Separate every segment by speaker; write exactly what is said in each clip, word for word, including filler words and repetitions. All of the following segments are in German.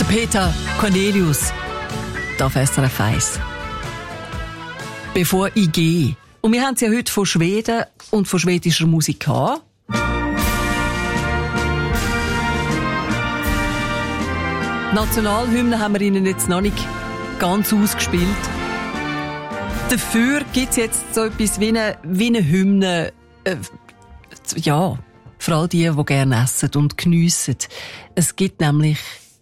Speaker 1: Peter Cornelius, da auf S R F eins. Bevor ich gehe. Und wir haben es ja heute von Schweden und von schwedischer Musik gehabt. Nationalhymne haben wir Ihnen jetzt noch nicht ganz ausgespielt. Dafür gibt es jetzt so etwas wie eine, wie eine Hymne, äh, ja, für all die, die gerne essen und geniessen. Es gibt nämlich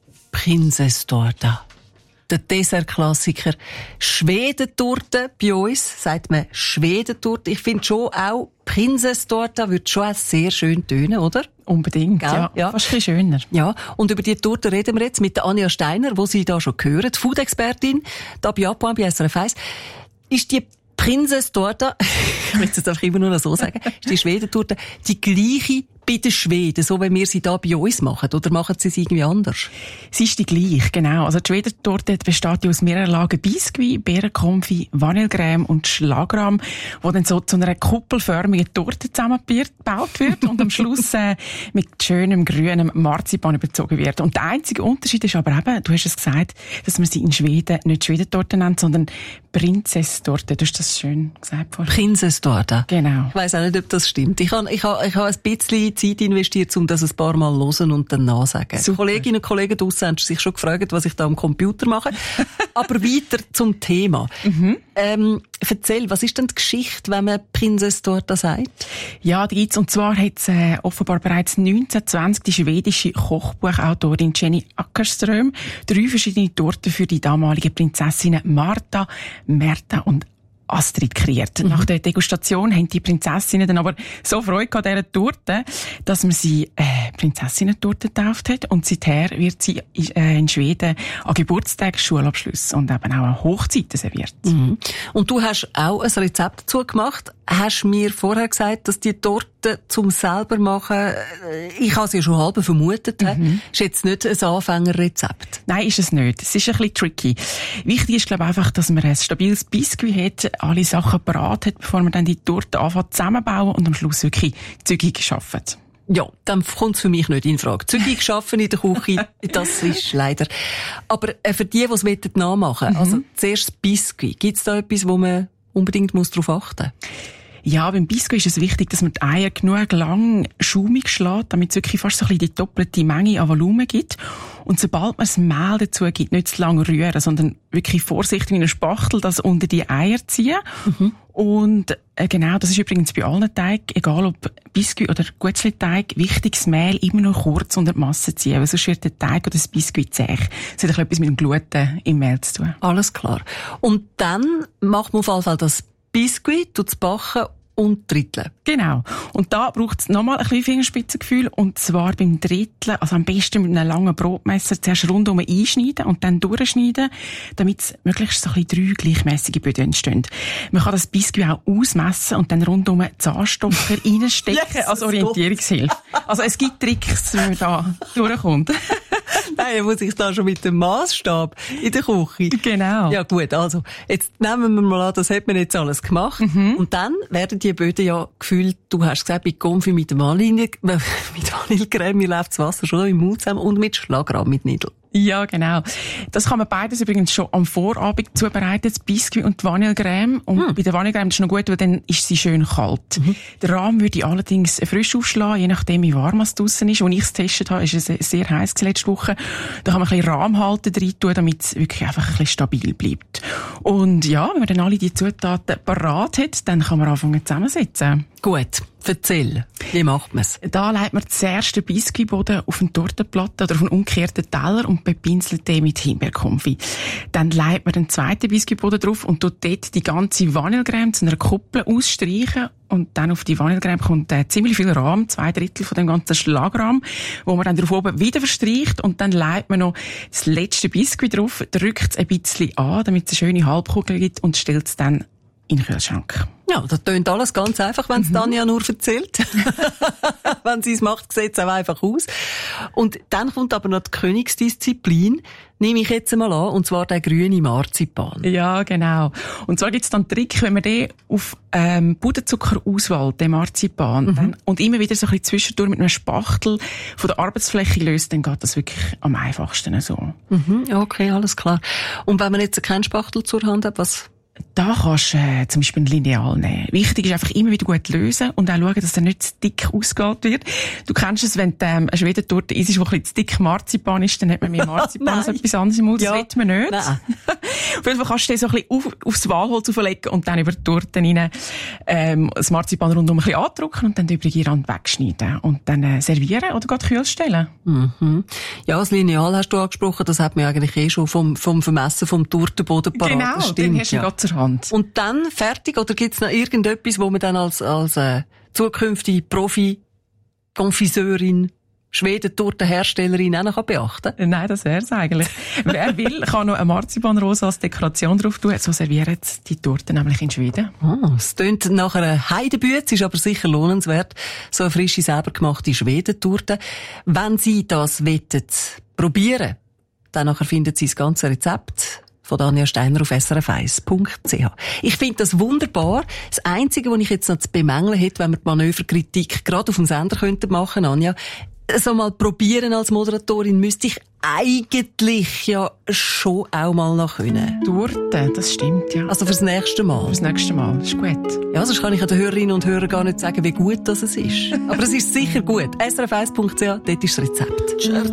Speaker 1: Prinsesstårta. Der Dessertklassiker. Schwedentorte bei uns, sagt man Schwedentorte. Ich finde schon auch, Prinsesstårta würde schon auch sehr schön tönen, oder?
Speaker 2: Unbedingt,
Speaker 1: Gell?
Speaker 2: ja. ja. Fast ein bisschen schöner.
Speaker 1: Ja, und über die Torte reden wir jetzt mit der Anja Steiner, die Sie da schon hören, die Food-Expertin, da bei Japan, bei S R F eins. Ist die Prinsesstårta, ich will es jetzt einfach immer nur noch so sagen, ist die Schwedentorte die gleiche bei den Schweden, so wie wir sie da bei uns machen? Oder machen sie es irgendwie anders?
Speaker 2: Sie ist die gleiche, genau. Also die Schwedentorte besteht ja aus mehreren Lagen Biskuit, Beerenkonfit, Vanillecreme und Schlagrahm, wo dann so zu einer kuppelförmigen Torte zusammengebaut wird und am Schluss äh, mit schönem grünem Marzipan überzogen wird. Und der einzige Unterschied ist aber eben, du hast es gesagt, dass man sie in Schweden nicht Schwedentorte nennt, sondern Prinsesstårta. Du hast das schön gesagt vorhin.
Speaker 1: Prinsesstårta.
Speaker 2: Genau.
Speaker 1: Ich weiss auch nicht, ob das stimmt. Ich habe ich hab, ich hab ein bisschen Zeit investiert, um das ein paar Mal hören und dann nachsagen. Super. Kolleginnen und Kollegen draussen haben sich schon gefragt, was ich da am Computer mache. Aber weiter zum Thema. Mhm. Ähm, erzähl, was ist denn die Geschichte, wenn man Prinsesstårta sagt?
Speaker 2: Ja, die gibt's. Und zwar hat es äh, offenbar bereits neunzehnhundertzwanzig die schwedische Kochbuchautorin Jenny Ackerström drei verschiedene Torten für die damaligen Prinzessinnen Marta, Märta und Astrid kreiert. Mhm. Nach der Degustation haben die Prinzessinnen dann aber so Freude an dieser Torte, dass man sie äh, Prinzessinnen-Torte getauft hat. Und seither wird sie äh, in Schweden an Geburtstagen, Schulabschlüssen und eben auch an Hochzeiten serviert.
Speaker 1: Mhm. Und du hast auch ein Rezept dazu gemacht. Hast mir vorher gesagt, dass die Torte zum selber machen, ich habe es ja schon halb vermutet, mhm. ist jetzt nicht ein Anfängerrezept?
Speaker 2: Nein, ist es nicht. Es ist ein bisschen tricky. Wichtig ist, glaube ich, einfach, dass man ein stabiles Biskuit hat, alle Sachen parat hat, bevor man dann die Torte anfängt zusammenbauen und am Schluss wirklich zügig arbeitet.
Speaker 1: Ja, dann kommt es für mich nicht in Frage. Zügig arbeiten in der Küche, das ist leider. Aber äh, für die, die es nachmachen wollen, mhm. also zuerst das Biskuit, gibt es da etwas, wo man unbedingt muss darauf achten muss?
Speaker 2: Ja, beim Biskuit ist es wichtig, dass man die Eier genug lang schaumig schlägt, damit es wirklich fast so ein bisschen die doppelte Menge an Volumen gibt. Und sobald man das Mehl dazu gibt, nicht zu lange rühren, sondern wirklich vorsichtig wie eine Spachtel das unter die Eier ziehen. Mhm. Und äh, genau, das ist übrigens bei allen Teigen, egal ob Biskuit oder Guetzli-Teig, wichtig, das Mehl immer noch kurz unter die Masse ziehen, weil sonst wird der Teig oder das Biskuit zäh. Das hat etwas mit dem Gluten im Mehl zu tun.
Speaker 1: Alles klar. Und dann macht man auf jeden Fall das Biskuit, tut's backen und dritteln.
Speaker 2: Genau. Und da braucht es nochmal ein bisschen Fingerspitzengefühl. Und zwar beim Dritteln, also am besten mit einem langen Brotmesser, zuerst rundum einschneiden und dann durchschneiden, damit es möglichst so ein bisschen drei gleichmässige Böden entstehen. Man kann das Biskuit auch ausmessen und dann rundum Zahnstocher reinstecken yes, als Orientierungshilfe. Also es gibt Tricks, wie man da durchkommt.
Speaker 1: Nein, muss ich da schon mit dem Massstab in der Küche.
Speaker 2: Genau.
Speaker 1: Ja gut, also jetzt nehmen wir mal an, das hat man jetzt alles gemacht. Mhm. Und dann werden die Böden ja gefühlt, du hast gesagt, mit Konfit mit Vanille, mit Vanillecreme, mir läuft das Wasser schon im Mund zusammen und mit Schlagrahm, mit Nidel.
Speaker 2: Ja, genau. Das kann man beides übrigens schon am Vorabend zubereiten, das Biskuit und die Vanillecreme. Und hm. bei der Vanillecreme ist es noch gut, weil dann ist sie schön kalt. Mhm. Den Rahm würde ich allerdings frisch aufschlagen, je nachdem wie warm es draussen ist. Als ich es getestet habe, ist es sehr heiß letzte Woche. Da kann man ein bisschen Rahmhalter rein tun, damit es wirklich einfach ein bisschen stabil bleibt. Und ja, wenn man dann alle die Zutaten parat hat, dann kann man anfangen zusammensetzen.
Speaker 1: Gut. Erzähl, wie macht man es?
Speaker 2: Da legt man zuerst den Biskuitboden auf eine Tortenplatte oder auf einen umgekehrten Teller und bepinselt den mit Himbeerkonfit. Dann legt man den zweiten Biskuitboden drauf und tut dort die ganze Vanillecreme zu einer Kuppel ausstreichen. Und dann auf die Vanillecreme kommt äh, ziemlich viel Rahm, zwei Drittel von dem ganzen Schlagrahm, wo man dann drauf oben wieder verstreicht und dann legt man noch das letzte Biskuit drauf, drückt es ein bisschen an, damit es eine schöne Halbkugel gibt und stellt es dann in den Kühlschrank.
Speaker 1: Ja, das tönt alles ganz einfach, wenn es mhm. Tanja nur erzählt. Wenn sie es macht, sieht es auch einfach aus. Und dann kommt aber noch die Königsdisziplin, nehme ich jetzt einmal an, und zwar der grüne Marzipan.
Speaker 2: Ja, genau. Und zwar gibt es dann einen Trick, wenn man den auf ähm, Puderzucker auswählt, den Marzipan, mhm. dann, und immer wieder so ein bisschen zwischendurch mit einem Spachtel von der Arbeitsfläche löst, dann geht das wirklich am einfachsten so.
Speaker 1: Mhm, okay, alles klar. Und wenn man jetzt keinen Spachtel zur Hand hat, was...
Speaker 2: Da kannst du äh, zum Beispiel ein Lineal nehmen. Wichtig ist einfach immer wieder gut lösen und auch schauen, dass der nicht zu dick ausgeht wird. Du kennst es, wenn du ähm, eine Schwedentorte isst, die ein bisschen zu dick Marzipan ist, dann hat man mehr Marzipan als etwas anderes im Mund. Das
Speaker 1: ja.
Speaker 2: will man nicht.
Speaker 1: Nein.
Speaker 2: Auf jeden Fall kannst du den so ein bisschen auf, aufs Walholz auflegen und dann über die Torte rein ähm, das Marzipan rundum ein bisschen andrücken und dann den übrigen Rand wegschneiden und dann äh, servieren oder gerade kühl stellen.
Speaker 1: Mhm. Ja, das Lineal hast du angesprochen, das hat man eigentlich eh schon vom, vom Vermessen vom Tortenboden parat.
Speaker 2: Genau,
Speaker 1: das stimmt,
Speaker 2: den hast du
Speaker 1: ja.
Speaker 2: zur Hand.
Speaker 1: Und dann fertig? Oder gibt's noch irgendetwas, wo man dann als, als äh, zukünftige Profi-Konfiseurin, Schwedentortenherstellerin auch noch beachten kann?
Speaker 2: Nein, das wär's eigentlich. Wer will, kann noch eine Marzipanrose als Dekoration drauf tun. So servieren die Torten nämlich in Schweden.
Speaker 1: Oh, es tönt nach einer Heidebüte, ist aber sicher lohnenswert. So eine frische, selber gemachte Schwedentorte. Wenn Sie das wettet probieren, dann nachher finden Sie das ganze Rezept von Anja Steiner auf s r f eins punkt c h. Ich finde das wunderbar. Das Einzige, was ich jetzt noch zu bemängeln hätte, wenn wir die Manöverkritik gerade auf dem Sender könnten machen, Anja, so mal probieren als Moderatorin müsste ich eigentlich ja schon auch mal noch können.
Speaker 2: Torte, das stimmt, ja.
Speaker 1: Also fürs nächste Mal.
Speaker 2: Fürs nächste Mal, ist gut.
Speaker 1: Ja, sonst kann ich den Hörerinnen und Hörern gar nicht sagen, wie gut das ist. Aber es ist sicher gut. s r f eins punkt c h, dort ist das Rezept.